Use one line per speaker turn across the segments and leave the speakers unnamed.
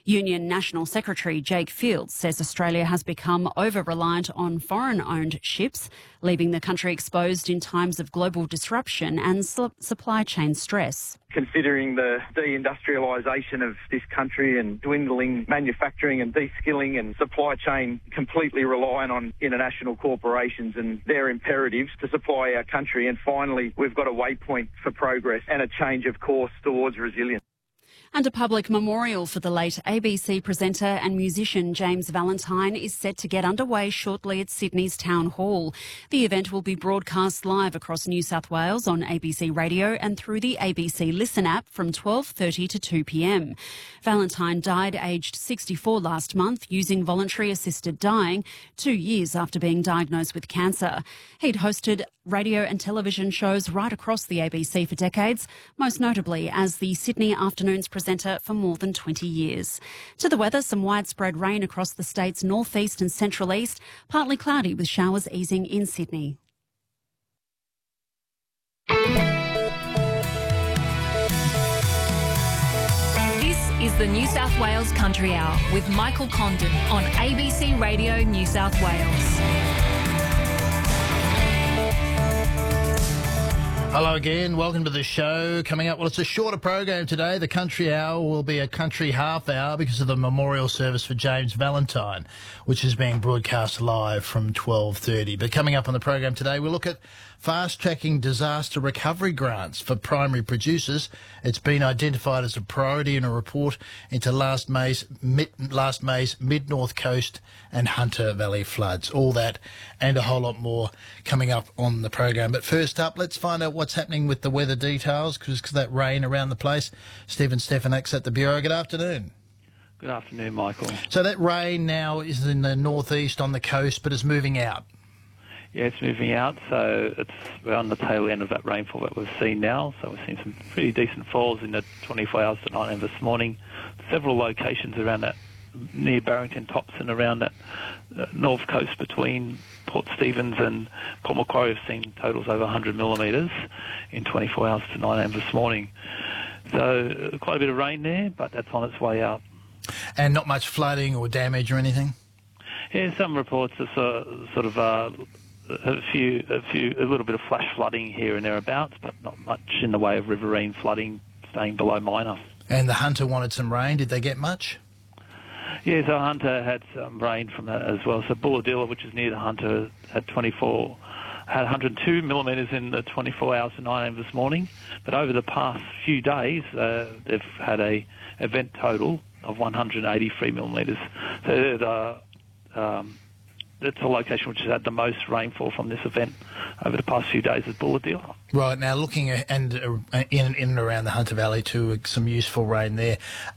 Union National Secretary Jake Fields says Australia has become over-reliant on foreign-owned ships, leaving the country exposed in times of global disruption and supply chain stress.
Considering the deindustrialisation of this country and dwindling manufacturing and de-skilling and supply chain completely reliant on international corporations and their imperatives to supply our country. And finally, we've got a waypoint for progress and a change of course towards resilience.
And a public memorial for the late ABC presenter and musician James Valentine is set to get underway shortly at Sydney's Town Hall. The event will be broadcast live across New South Wales on ABC Radio and through the ABC Listen app from 12:30 to 2 p.m. Valentine died aged 64 last month using voluntary assisted dying 2 years after being diagnosed with cancer. He'd hosted radio and television shows right across the ABC for decades, most notably as the Sydney Afternoons presenter for more than 20 years. To the weather, some widespread rain across the state's northeast and central east, partly cloudy with showers easing in Sydney.
This is the New South Wales Country Hour with Michael Condon on ABC Radio New South Wales.
Hello again, welcome to the show. Coming up, well, it's a shorter program today. The Country Hour will be a country half hour because of the memorial service for James Valentine, which is being broadcast live from 12:30. But coming up on the program today, we'll look at fast-tracking disaster recovery grants for primary producers. It's been identified as a priority in a report into last May's Mid-North Coast and Hunter Valley floods. All that and a whole lot more coming up on the program. But first up, let's find out what's happening with the weather details because that rain around the place. Stephen Stefanak's at the Bureau. On afternoon.
Good afternoon, Michael.
So that rain now is in the northeast on the coast, but is moving out.
Yeah, it's moving out, so we're on the tail end of that rainfall that we've seen now. So we've seen some pretty decent falls in the 24 hours to 9 a.m. this morning. Several locations around that, near Barrington Tops and around that north coast between Port Stephens and Port Macquarie have seen totals over 100 millimetres in 24 hours to 9 a.m. this morning. So quite a bit of rain there, but that's on its way out.
And not much flooding or damage or anything?
Yeah, some reports are sort of a little bit of flash flooding here and thereabouts, but not much in the way of riverine flooding, staying below minor.
And the Hunter wanted some rain. Did they get much?
Yeah, so Hunter had some rain from that as well. So Bulahdelah, which is near the Hunter, had 102 millimetres in the 24 hours to 9 a.m. this morning. But over the past few days, they've had a event total of 183 millimetres. So that's a location which has had the most rainfall from this event over the past few days is Bulahdelah.
Right, now looking at, in and around the Hunter Valley too, some useful rain there.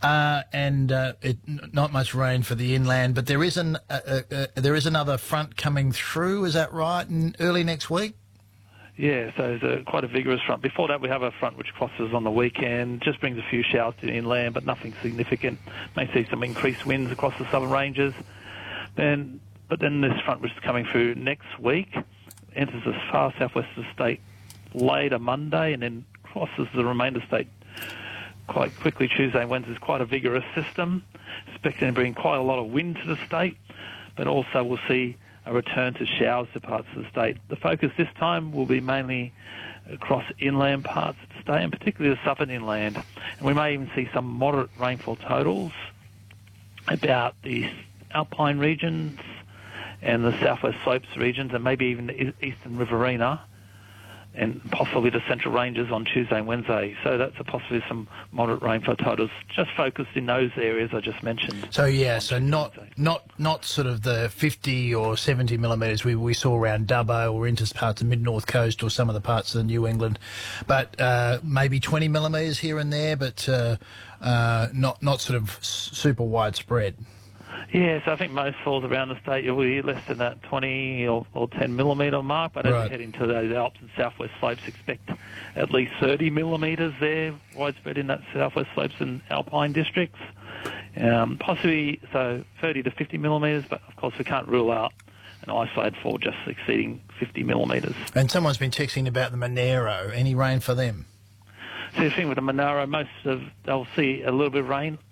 Not much rain for the inland, but there is another front coming through, is that right, early next week?
Yeah, so it's quite a vigorous front. Before that, we have a front which crosses on the weekend, just brings a few showers to the inland, but nothing significant. May see some increased winds across the southern ranges. But then this front, which is coming through next week, enters the far southwest of the state later Monday and then crosses the remainder of the state quite quickly Tuesday and Wednesday. Is quite a vigorous system, expecting to bring quite a lot of wind to the state, but also we'll see a return to showers to parts of the state. The focus this time will be mainly across inland parts of the state, and particularly the southern inland. And we may even see some moderate rainfall totals about the alpine regions and the southwest slopes regions, and maybe even the eastern Riverina, and possibly the central ranges on Tuesday and Wednesday. So that's possibly some moderate rainfall totals, just focused in those areas I just mentioned.
So yeah, so not sort of the 50 or 70 millimetres we saw around Dubbo or into parts of mid-north coast or some of the parts of New England, but maybe 20 millimetres here and there, but not sort of super widespread.
Yeah, so I think most falls around the state will be less than that 20 or 10 millimetre mark, but as we head into those Alps and southwest slopes, expect at least 30 millimetres there, widespread in that southwest slopes and alpine districts. Possibly, so 30 to 50 millimetres, but of course we can't rule out an isolated fall just exceeding 50 millimetres.
And someone's been texting about the Monaro. Any rain for them?
So the thing with the Monaro, they'll see a little bit of rain